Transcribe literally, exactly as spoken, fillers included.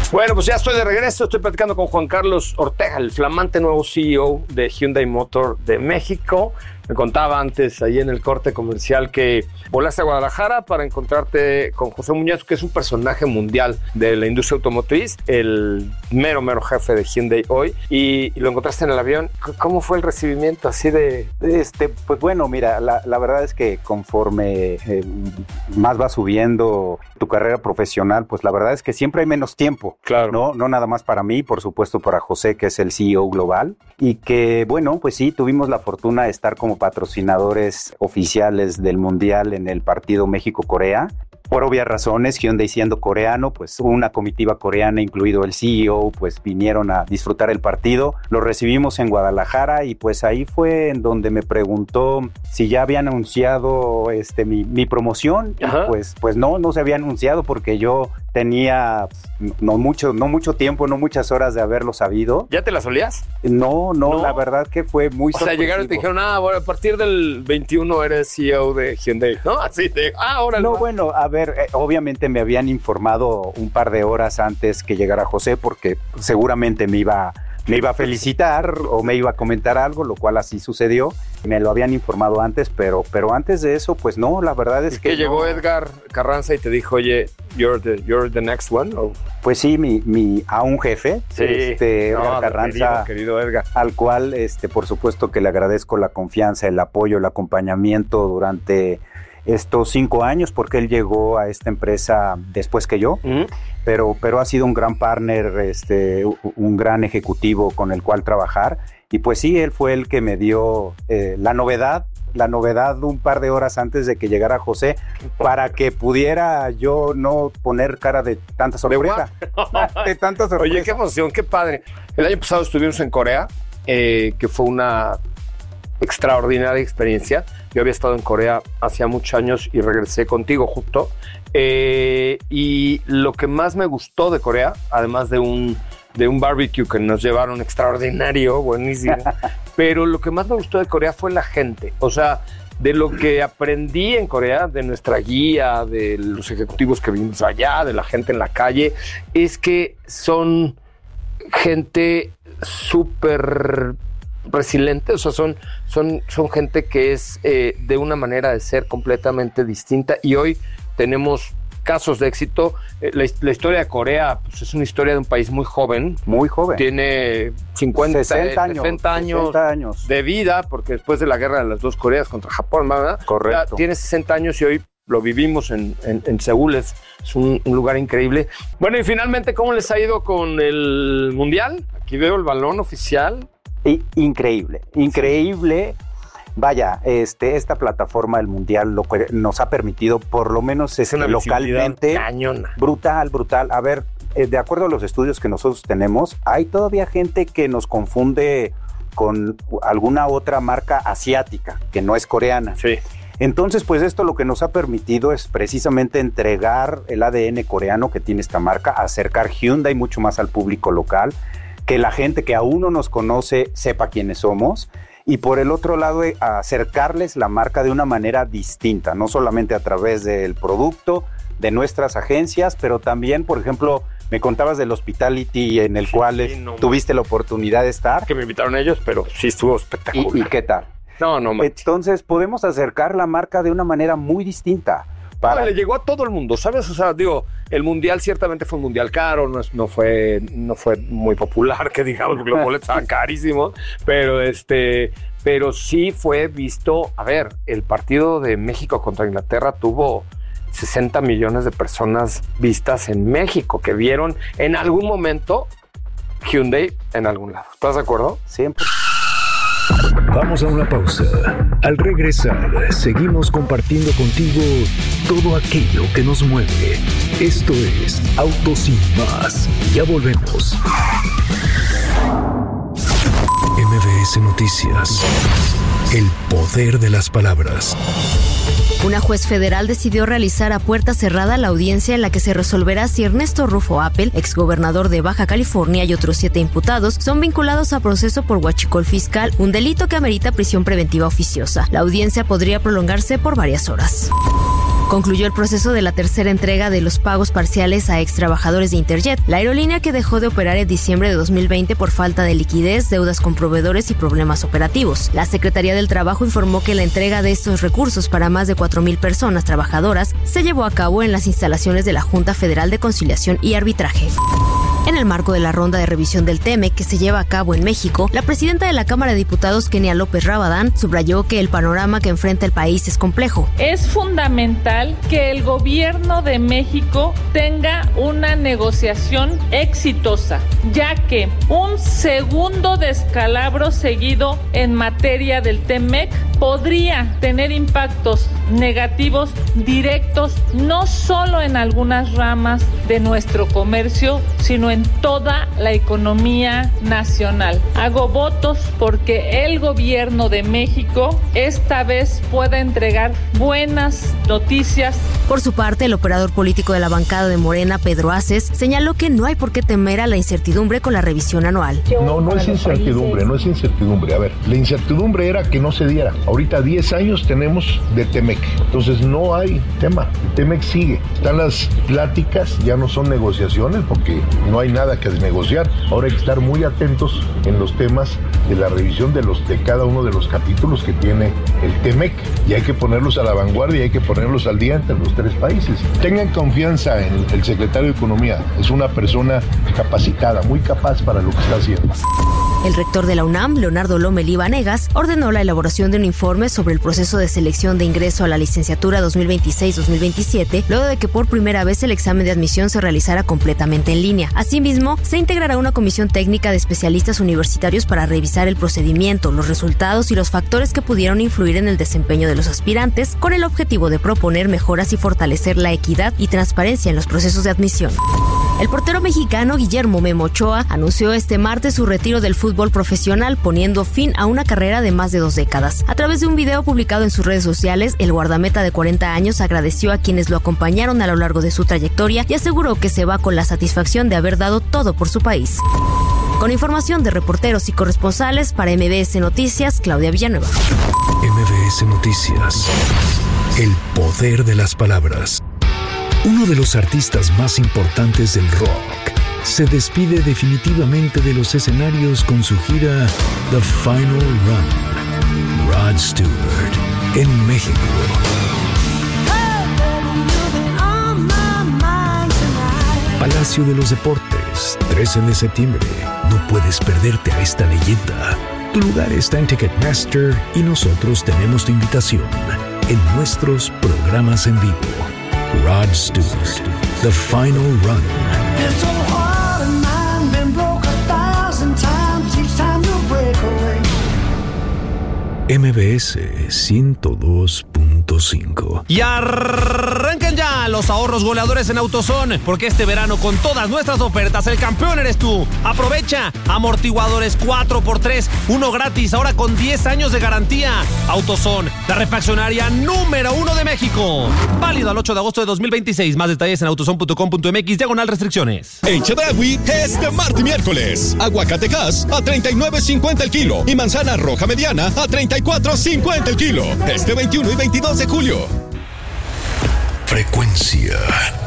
Bueno, pues ya estoy de regreso, estoy platicando con Juan Carlos Ortega, el flamante nuevo C E O de Hyundai Motor de México. Me contaba antes, ahí en el corte comercial, que volaste a Guadalajara para encontrarte con José Muñoz, que es un personaje mundial de la industria automotriz, el mero, mero jefe de Hyundai hoy, y, y lo encontraste en el avión. ¿Cómo fue el recibimiento así de...? Este, pues bueno, mira, la, la verdad es que conforme eh, más vas subiendo tu carrera profesional, pues la verdad es que siempre hay menos tiempo. Claro. No, no nada más para mí, por supuesto para José, que es el C E O global, y que, bueno, pues sí, tuvimos la fortuna de estar como patrocinadores oficiales del Mundial en el partido México-Corea. Por obvias razones, Hyundai siendo coreano, pues una comitiva coreana, incluido el C E O, pues vinieron a disfrutar el partido. Lo recibimos en Guadalajara y pues ahí fue en donde me preguntó si ya había anunciado este, mi, mi promoción. Y pues, pues no, no se había anunciado porque yo tenía no mucho, no mucho tiempo, no muchas horas de haberlo sabido. ¿Ya te las olías? No, no, no, la verdad que fue muy O sea, llegaron y te dijeron, ah, bueno, a partir del veintiuno eres C E O de Hyundai, ¿no? Así de, ah, ahora no. No, bueno, a ver, eh, obviamente me habían informado un par de horas antes que llegara José, porque seguramente me iba, me iba a felicitar o me iba a comentar algo, lo cual así sucedió. Me lo habían informado antes, pero, pero antes de eso, pues no, la verdad es que... que llegó no. Edgar Carranza y te dijo, oye, you're the, you're the next one, ¿o? Pues sí, mi, mi a un jefe, sí. este, no, Edgar Carranza, querido, querido Edgar, al cual, este, por supuesto que le agradezco la confianza, el apoyo, el acompañamiento durante estos cinco años, porque él llegó a esta empresa después que yo, uh-huh. pero, pero ha sido un gran partner, este, un gran ejecutivo con el cual trabajar. Y pues sí, él fue el que me dio eh, la novedad, la novedad un par de horas antes de que llegara José, para que pudiera yo no poner cara de tanta sorpresa. ¿De, de tanta sorpresa. Oye, qué emoción, qué padre. El año pasado estuvimos en Corea, eh, que fue una extraordinaria experiencia. Yo había estado en Corea hacía muchos años y regresé contigo justo. Eh, y lo que más me gustó de Corea, además de un... de un barbecue que nos llevaron extraordinario, buenísimo. Pero lo que más me gustó de Corea fue la gente. O sea, de lo que aprendí en Corea, de nuestra guía, de los ejecutivos que vimos allá, de la gente en la calle, es que son gente súper resiliente. O sea, son, son, son gente que es eh, de una manera de ser completamente distinta. Y hoy tenemos casos de éxito. La, la historia de Corea pues, es una historia de un país muy joven. Muy joven. Tiene cincuenta, sesenta años, sesenta años, sesenta años de vida, porque después de la guerra de las dos Coreas contra Japón, ¿verdad? Correcto. Ya tiene sesenta años y hoy lo vivimos en, en, en Seúl. Es, es un, un lugar increíble. Bueno, y finalmente, ¿cómo les ha ido con el Mundial? Aquí veo el balón oficial. Y, increíble, increíble. Sí. Vaya, este, esta plataforma del Mundial lo que nos ha permitido, por lo menos es este, localmente, cañona. brutal, brutal. A ver, eh, de acuerdo a los estudios que nosotros tenemos, hay todavía gente que nos confunde con alguna otra marca asiática, que no es coreana. Sí. Entonces, pues esto lo que nos ha permitido es precisamente entregar el A D N coreano que tiene esta marca, acercar Hyundai mucho más al público local, que la gente que aún no nos conoce sepa quiénes somos. Y por el otro lado, acercarles la marca de una manera distinta, no solamente a través del producto, de nuestras agencias, pero también, por ejemplo, me contabas del hospitality en el sí, cual sí, no, tuviste la oportunidad de estar. Que me invitaron ellos, pero sí estuvo espectacular. ¿Y, y qué tal? No, no, manches. Entonces podemos acercar la marca de una manera muy distinta. Para... No, le llegó a todo el mundo, ¿sabes? O sea, digo, el Mundial ciertamente fue un Mundial caro, no, no, fue, no fue muy popular, que digamos, porque los boletos estaban carísimos, pero, este, pero sí fue visto. A ver, el partido de México contra Inglaterra tuvo sesenta millones de personas vistas en México, que vieron en algún momento Hyundai en algún lado. ¿Estás de acuerdo? Siempre. Vamos a una pausa. Al regresar, seguimos compartiendo contigo todo aquello que nos mueve. Esto es Autos Sin Más. Ya volvemos. M V S Noticias. El poder de las palabras. Una juez federal decidió realizar a puerta cerrada la audiencia en la que se resolverá si Ernesto Rufo Appel, exgobernador de Baja California, y otros siete imputados son vinculados a proceso por huachicol fiscal, un delito que amerita prisión preventiva oficiosa. La audiencia podría prolongarse por varias horas. Concluyó el proceso de la tercera entrega de los pagos parciales a ex trabajadores de Interjet, la aerolínea que dejó de operar en diciembre de dos mil veinte por falta de liquidez, deudas con proveedores y problemas operativos. La Secretaría del Trabajo informó que la entrega de estos recursos para más de cuatro mil personas trabajadoras se llevó a cabo en las instalaciones de la Junta Federal de Conciliación y Arbitraje. En el marco de la ronda de revisión del TEMEC que se lleva a cabo en México, la presidenta de la Cámara de Diputados, Kenia López Rabadán, subrayó que el panorama que enfrenta el país es complejo. Es fundamental que el gobierno de México tenga una negociación exitosa, ya que un segundo descalabro seguido en materia del TEMEC podría tener impactos negativos directos no solo en algunas ramas de nuestro comercio, sino en toda la economía nacional. Hago votos porque el gobierno de México esta vez pueda entregar buenas noticias. Por su parte, el operador político de la bancada de Morena, Pedro Aces, señaló que no hay por qué temer a la incertidumbre con la revisión anual. No, no es incertidumbre, no es incertidumbre. A ver, la incertidumbre era que no se diera. Ahorita diez años tenemos de TEMEC, entonces no hay tema. El TEMEC sigue. Están las pláticas, ya no son negociaciones porque no hay nada que negociar. Ahora hay que estar muy atentos en los temas de la revisión de los de cada uno de los capítulos que tiene el TEMEC y hay que ponerlos a la vanguardia y hay que ponerlos al día entre los tres países. Tengan confianza en el secretario de Economía, es una persona capacitada, muy capaz para lo que está haciendo. El rector de la UNAM, Leonardo Lomelí Vanegas, ordenó la elaboración de un informe sobre el proceso de selección de ingreso a la licenciatura dos mil veintiséis dos mil veintisiete, luego de que por primera vez el examen de admisión se realizara completamente en línea. Asimismo, se integrará una comisión técnica de especialistas universitarios para revisar el procedimiento, los resultados y los factores que pudieron influir en el desempeño de los aspirantes, con el objetivo de proponer mejoras y fortalecer la equidad y transparencia en los procesos de admisión. El portero mexicano Guillermo Memo Ochoa anunció este martes su retiro del fútbol profesional, poniendo fin a una carrera de más de dos décadas. A través de un video publicado en sus redes sociales, el guardameta de cuarenta años agradeció a quienes lo acompañaron a lo largo de su trayectoria y aseguró que se va con la satisfacción de haber dado todo por su país. Con información de reporteros y corresponsales para M B S Noticias, Claudia Villanueva. M B S Noticias. El poder de las palabras. Uno de los artistas más importantes del rock se despide definitivamente de los escenarios con su gira The Final Run. Rod Stewart, en México. Palacio de los Deportes, trece de septiembre. No puedes perderte a esta leyenda. Tu lugar está en Ticketmaster y nosotros tenemos tu invitación en nuestros programas en vivo. Rod Stewart, The Final Run. M B S ciento dos punto cinco. Y arrancan ya los ahorros goleadores en AutoZone, porque este verano con todas nuestras ofertas el campeón eres tú. Aprovecha amortiguadores cuatro por tres, uno gratis, ahora con diez años de garantía. AutoZone, la refaccionaria número uno de México. Válido al ocho de agosto de dos mil veintiséis. Más detalles en autozone punto com punto m x, diagonal restricciones. En Chedraui es de martes y miércoles. Aguacatejas a treinta y nueve cincuenta el kilo y manzana roja mediana a treinta y cuatro cincuenta el kilo. Este veintiuno y veintidós de julio. Frecuencia